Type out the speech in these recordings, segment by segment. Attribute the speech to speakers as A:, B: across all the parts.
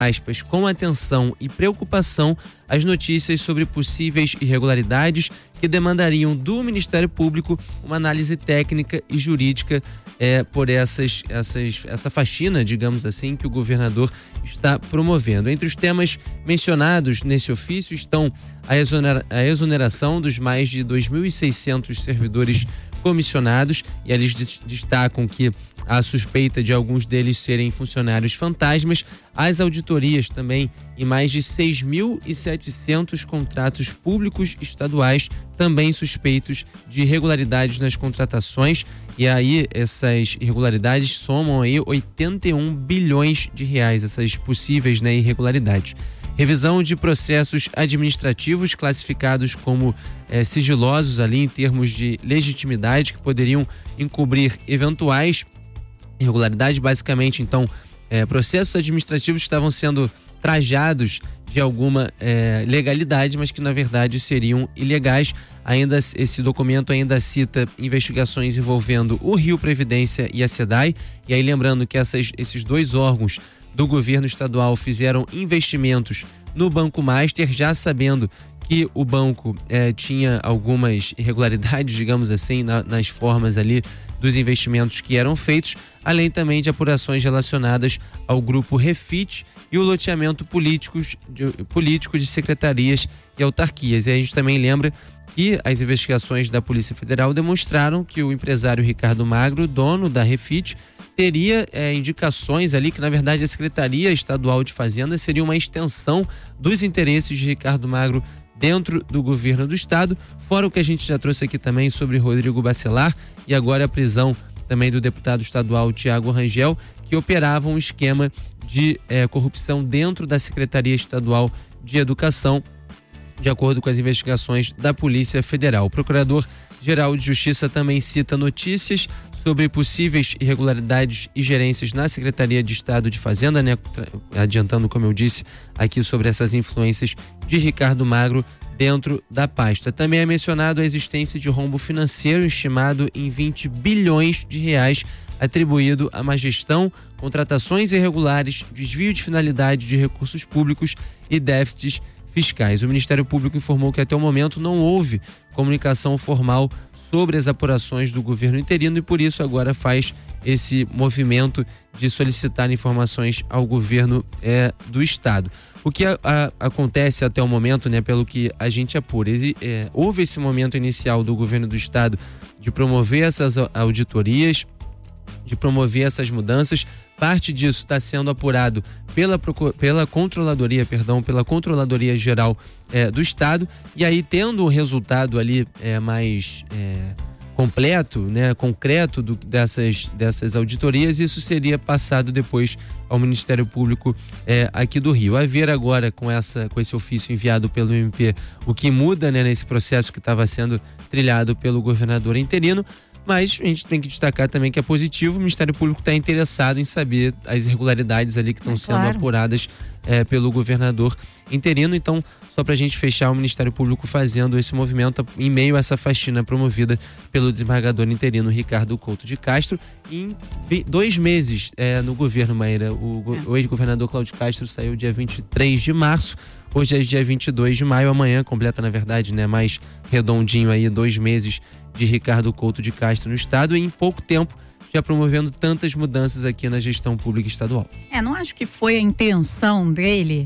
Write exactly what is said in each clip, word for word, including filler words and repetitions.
A: aspas, com atenção e preocupação as notícias sobre possíveis irregularidades que demandariam do Ministério Público uma análise técnica e jurídica é, por essas, essas, essa faxina, digamos assim, que o governador está promovendo. Entre os temas mencionados nesse ofício estão a, exonera, a exoneração dos mais de dois mil e seiscentos servidores comissionados, e eles destacam que há suspeita de alguns deles serem funcionários fantasmas, as auditorias também em mais de seis mil e setecentos contratos públicos estaduais, também suspeitos de irregularidades nas contratações, e aí essas irregularidades somam aí oitenta e um bilhões de reais, essas possíveis, né, irregularidades. Revisão de processos administrativos classificados como eh, sigilosos ali em termos de legitimidade, que poderiam encobrir eventuais irregularidades. Basicamente, então, eh, processos administrativos estavam sendo trajados de alguma eh, legalidade, mas que na verdade seriam ilegais. Ainda esse documento ainda cita investigações envolvendo o Rio Previdência e a SEDAI, e aí lembrando que essas, esses dois órgãos do governo estadual fizeram investimentos no Banco Master, já sabendo que o banco eh, tinha algumas irregularidades, digamos assim, na, nas formas ali dos investimentos que eram feitos, além também de apurações relacionadas ao grupo Refit e o loteamento políticos, de, político de secretarias e autarquias. E a gente também lembra que as investigações da Polícia Federal demonstraram que o empresário Ricardo Magro, dono da Refit, teria é, indicações ali que, na verdade, a Secretaria Estadual de Fazenda seria uma extensão dos interesses de Ricardo Magro dentro do governo do estado, fora o que a gente já trouxe aqui também sobre Rodrigo Bacelar e agora a prisão também do deputado estadual Tiago Rangel, que operava um esquema de é, corrupção dentro da Secretaria Estadual de Educação, de acordo com as investigações da Polícia Federal. O Procurador-Geral de Justiça também cita notícias sobre possíveis irregularidades e gerências na Secretaria de Estado de Fazenda, né? Adiantando, como eu disse, aqui sobre essas influências de Ricardo Magro dentro da pasta. Também é mencionado a existência de rombo financeiro estimado em vinte bilhões de reais atribuído à má gestão, contratações irregulares, desvio de finalidade de recursos públicos e déficits fiscais. O Ministério Público informou que até o momento não houve comunicação formal sobre as apurações do governo interino e por isso agora faz esse movimento de solicitar informações ao governo é, do estado. O que a, a, acontece até o momento, né, pelo que a gente apura, é, houve esse momento inicial do governo do estado de promover essas auditorias, de promover essas mudanças. Parte disso está sendo apurado pela, pela controladoria, perdão, pela Controladoria Geral é, do Estado, e aí tendo um resultado ali é, mais é, completo, né, concreto do, dessas, dessas auditorias, isso seria passado depois ao Ministério Público é, aqui do Rio. A ver agora com, essa, com esse ofício enviado pelo M P, o que muda, né, nesse processo que estava sendo trilhado pelo governador interino. Mas a gente tem que destacar também que é positivo, o Ministério Público está interessado em saber as irregularidades ali que estão é, sendo claro. apuradas é, pelo governador interino. Então, só para a gente fechar, o Ministério Público fazendo esse movimento em meio a essa faxina promovida pelo desembargador interino Ricardo Couto de Castro. Em dois meses é, no governo, Maíra, o, é. o ex-governador Cláudio Castro saiu dia vinte e três de março, hoje é dia vinte e dois de maio, amanhã completa, na verdade, né, mais redondinho aí, dois meses de Ricardo Couto de Castro no estado, e em pouco tempo já promovendo tantas mudanças aqui na gestão pública estadual.
B: É, não acho que foi a intenção dele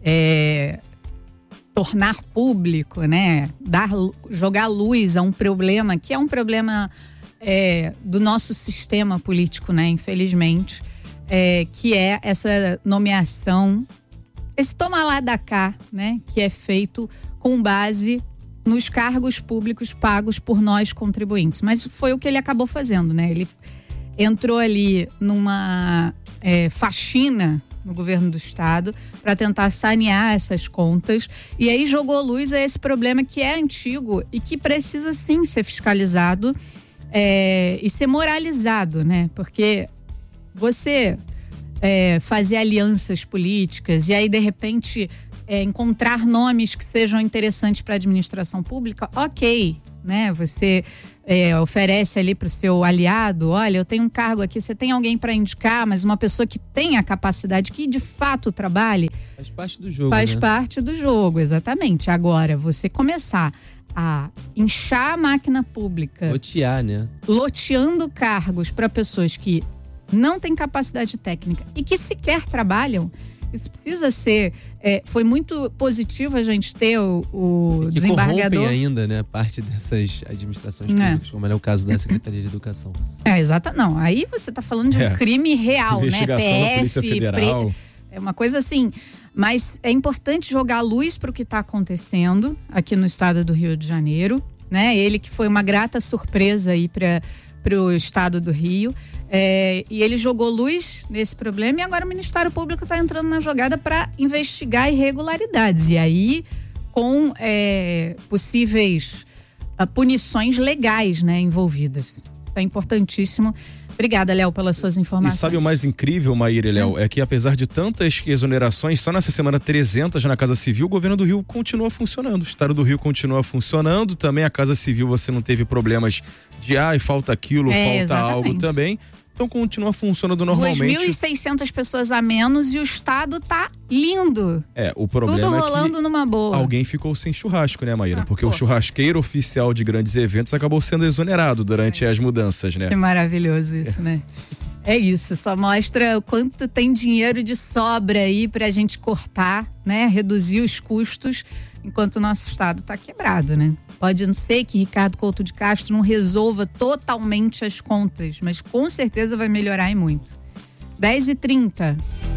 B: é, tornar público, né, dar, jogar luz a um problema que é um problema é, do nosso sistema político, né, infelizmente, é, que é essa nomeação, esse toma lá da cá, né, que é feito com base nos cargos públicos pagos por nós contribuintes. Mas foi o que ele acabou fazendo, né? Ele entrou ali numa é, faxina no governo do estado para tentar sanear essas contas e aí jogou luz a esse problema que é antigo e que precisa sim ser fiscalizado é, e ser moralizado, né? Porque você é, fazer alianças políticas e aí de repente É, encontrar nomes que sejam interessantes para a administração pública, ok, né? Você é, oferece ali para o seu aliado, olha, eu tenho um cargo aqui, você tem alguém para indicar, mas uma pessoa que tem a capacidade, que de fato trabalhe.
A: Faz parte do jogo,
B: Faz
A: né?
B: parte do jogo, exatamente. Agora, você começar a inchar a máquina pública,
A: lotear, né?
B: Loteando cargos para pessoas que não têm capacidade técnica e que sequer trabalham. Isso precisa ser... É, foi muito positivo a gente ter o, o
A: que
B: desembargador...
A: ainda, né? Parte dessas administrações públicas, é. como é o caso da Secretaria de Educação.
B: É, exato. Não, aí você está falando de um é. crime real, né? P F,
C: Polícia Federal.
B: Pre... É uma coisa assim... Mas é importante jogar a luz para o que está acontecendo aqui no estado do Rio de Janeiro, né? Ele que foi uma grata surpresa aí para o estado do Rio. É, e ele jogou luz nesse problema e agora o Ministério Público está entrando na jogada para investigar irregularidades. E aí, com é, possíveis uh, punições legais, né, envolvidas. Isso é importantíssimo. Obrigada, Léo, pelas suas informações.
C: E sabe o mais incrível, Maíra e Léo? É. é que apesar de tantas exonerações, só nessa semana trezentas na Casa Civil, o governo do Rio continua funcionando. O estado do Rio continua funcionando. Também a Casa Civil você não teve problemas de, ah, falta aquilo,
B: é,
C: falta
B: exatamente.
C: algo também. Então continua funcionando normalmente.
B: duas mil e seiscentas pessoas a menos e o estado tá lindo.
C: É, o problema
B: Tudo rolando
C: é que
B: numa boa.
C: Alguém ficou sem churrasco, né, Maíra?
B: Ah,
C: Porque
B: pô.
C: o churrasqueiro oficial de grandes eventos acabou sendo exonerado durante é. as mudanças, né?
B: É maravilhoso isso, é. né? É isso, só mostra o quanto tem dinheiro de sobra aí pra gente cortar, né? Reduzir os custos, enquanto o nosso estado tá quebrado, né? Pode não ser que Ricardo Couto de Castro não resolva totalmente as contas, mas com certeza vai melhorar e muito. dez e trinta.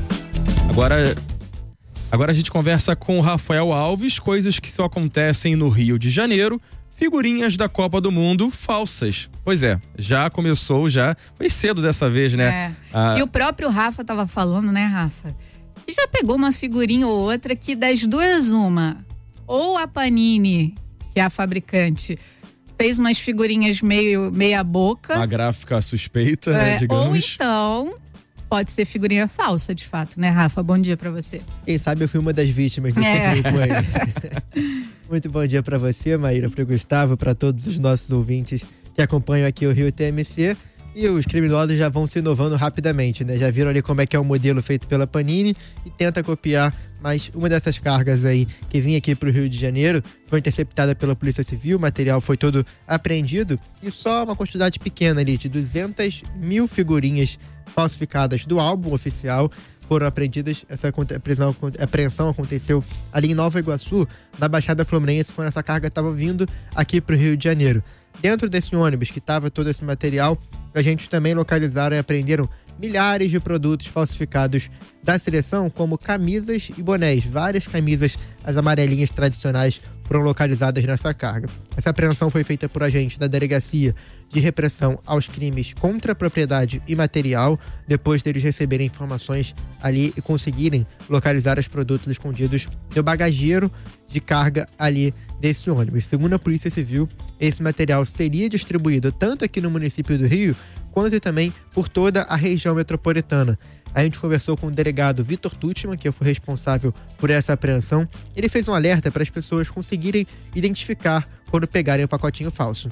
C: Agora, agora a gente conversa com o Rafael Alves, coisas que só acontecem no Rio de Janeiro, figurinhas da Copa do Mundo falsas. Pois é, já começou, já foi cedo dessa vez, né?
B: É.
C: Ah,
B: e o próprio Rafa tava falando, né, Rafa? E já pegou uma figurinha ou outra que das duas uma, ou a Panini, que é a fabricante, fez umas figurinhas meio meia boca.
C: Uma gráfica suspeita,
B: é,
C: né, digamos.
B: Ou então pode ser figurinha falsa, de fato, né, Rafa? Bom dia pra você.
D: Quem sabe eu fui uma das vítimas desse
B: É.
D: grupo aí. Muito bom dia pra você, Maíra, pro Gustavo, pra todos os nossos ouvintes que acompanham aqui o Rio T M C. E os criminosos já vão se inovando rapidamente, né? Já viram ali como é que é o modelo feito pela Panini e tenta copiar, mas uma dessas cargas aí que vinha aqui pro Rio de Janeiro foi interceptada pela Polícia Civil, o material foi todo apreendido e só uma quantidade pequena ali de duzentas mil figurinhas falsificadas do álbum oficial foram apreendidas. Essa prisão, apreensão aconteceu ali em Nova Iguaçu, na Baixada Fluminense, quando essa carga estava vindo aqui para o Rio de Janeiro. Dentro desse ônibus que estava todo esse material, agentes também localizaram e apreenderam milhares de produtos falsificados da seleção, como camisas e bonés. Várias camisas, as amarelinhas tradicionais, foram localizadas nessa carga. Essa apreensão foi feita por agentes da Delegacia de Repressão aos Crimes contra a Propriedade e Material, depois deles receberem informações ali e conseguirem localizar os produtos escondidos no bagageiro de carga ali desse ônibus. Segundo a Polícia Civil, esse material seria distribuído tanto aqui no município do Rio, quanto também por toda a região metropolitana. A gente conversou com o delegado Vitor Tuchman, que foi responsável por essa apreensão. Ele fez um alerta para as pessoas conseguirem identificar quando pegarem o pacotinho falso.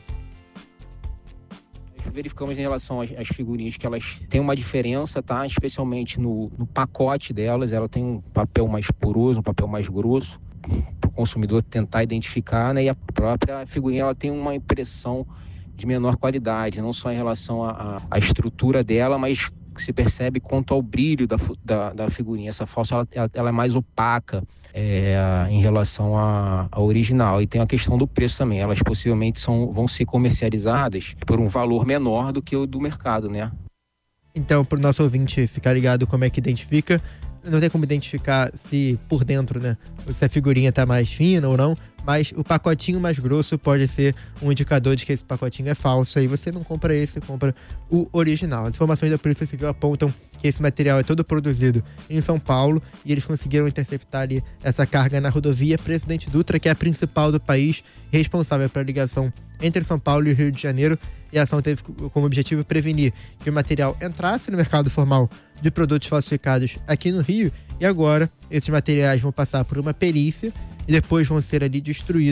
E: Verificamos em relação às, às figurinhas que elas têm uma diferença, tá? Especialmente no, no pacote delas, ela tem um papel mais poroso, um papel mais grosso, para o consumidor tentar identificar, né? E a própria figurinha ela tem uma impressão de menor qualidade, não só em relação à estrutura dela, mas se percebe quanto ao brilho da, da, da figurinha. Essa falsa ela, ela é mais opaca é, em relação à, à original. E tem a questão do preço também. Elas possivelmente são, vão ser comercializadas por um valor menor do que o do mercado, né?
D: Então, para o nosso ouvinte ficar ligado como é que identifica, não tem como identificar se por dentro, né, se a figurinha tá mais fina ou não, mas o pacotinho mais grosso pode ser um indicador de que esse pacotinho é falso. Aí você não compra esse, compra o original. As informações da Polícia Civil apontam que esse material é todo produzido em São Paulo e eles conseguiram interceptar ali essa carga na rodovia Presidente Dutra, que é a principal do país, responsável pela ligação entre São Paulo e o Rio de Janeiro. E a ação teve como objetivo prevenir que o material entrasse no mercado formal de produtos falsificados aqui no Rio. E agora esses materiais vão passar por uma perícia e depois vão ser ali destruídos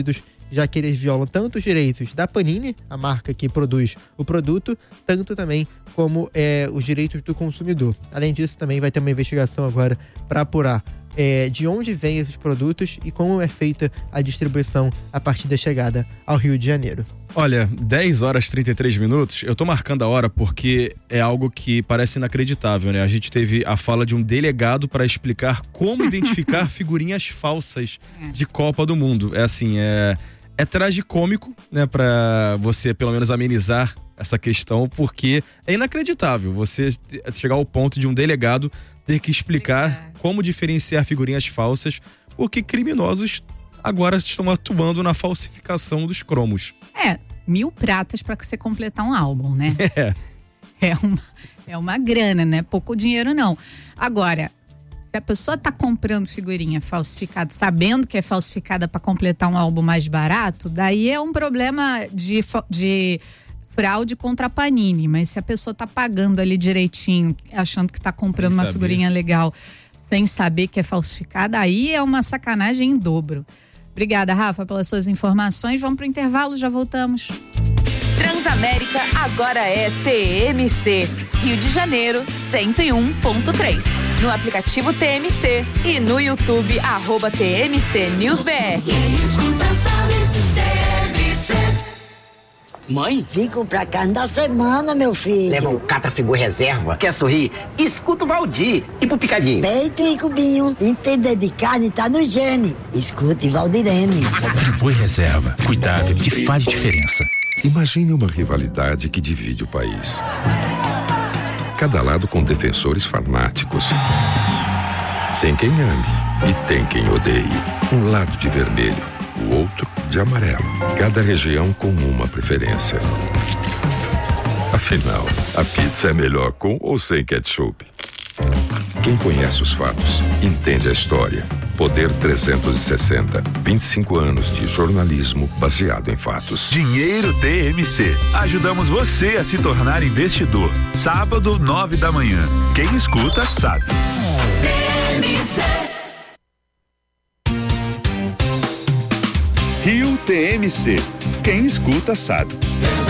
D: já que eles violam tanto os direitos da Panini, a marca que produz o produto, tanto também como é, os direitos do consumidor. Além disso, também vai ter uma investigação agora para apurar é, de onde vêm esses produtos e como é feita a distribuição a partir da chegada ao Rio de Janeiro.
C: Olha, dez horas e trinta e três minutos, eu tô marcando a hora porque é algo que parece inacreditável, né? A gente teve a fala de um delegado para explicar como identificar figurinhas falsas de Copa do Mundo. É assim, é, é tragicômico, né? Pra você pelo menos amenizar essa questão, porque é inacreditável você chegar ao ponto de um delegado ter que explicar como diferenciar figurinhas falsas, porque criminosos agora estão atuando na falsificação dos cromos.
B: É, mil pratas para você completar um álbum, né?
C: É.
B: É uma, é uma grana, né? Pouco dinheiro não. Agora, se a pessoa tá comprando figurinha falsificada, sabendo que é falsificada para completar um álbum mais barato, daí é um problema de, de fraude contra a Panini. Mas se a pessoa tá pagando ali direitinho, achando que tá comprando uma figurinha legal, sem saber que é falsificada, aí é uma sacanagem em dobro. Obrigada, Rafa, pelas suas informações. Vamos pro intervalo, já voltamos.
F: Transamérica agora é T M C. Rio de Janeiro, cento e um ponto três. No aplicativo T M C e no YouTube, arroba T M C News B R.
G: Mãe? Fico pra cada semana, meu filho.
H: Leva um Catrafigor reserva. Quer sorrir? Escuta o Valdir. E pro Picadinho?
G: Peito e cubinho. Entender de carne tá no gene. Escute Valdirene.
I: Friboi reserva. Cuidado que faz diferença.
J: Imagine uma rivalidade que divide o país. Cada lado com defensores fanáticos. Tem quem ame e tem quem odeie. Um lado de vermelho, o outro de amarelo. Cada região com uma preferência. Afinal, a pizza é melhor com ou sem ketchup? Quem conhece os fatos, entende a história. Poder trezentos e sessenta, vinte e cinco anos de jornalismo baseado em fatos.
K: Dinheiro T M C. Ajudamos você a se tornar investidor. Sábado, nove da manhã. Quem escuta, sabe. T M C. Rio T M C. Quem escuta, sabe.